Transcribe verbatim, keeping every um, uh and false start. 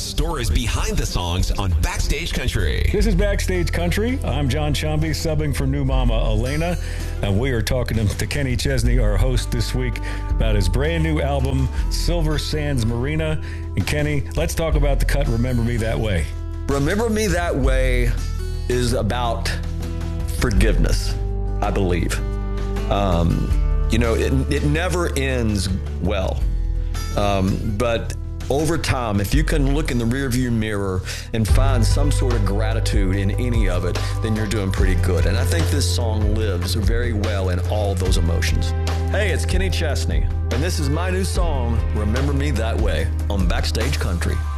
stories behind the songs on Backstage Country. This is Backstage Country. I'm John Chumby, subbing for new mama Elena, and we are talking to Kenny Chesney, our host this week, about his brand new album, Silver Sands Marina. And Kenny, let's talk about the cut Remember Me That Way. Remember Me That Way is about forgiveness, I believe. Um, you know, it, it never ends well. Um, but over time, if you can look in the rearview mirror and find some sort of gratitude in any of it, then you're doing pretty good. And I think this song lives very well in all those emotions. Hey, it's Kenny Chesney, and this is my new song, Remember Me That Way, on Backstage Country.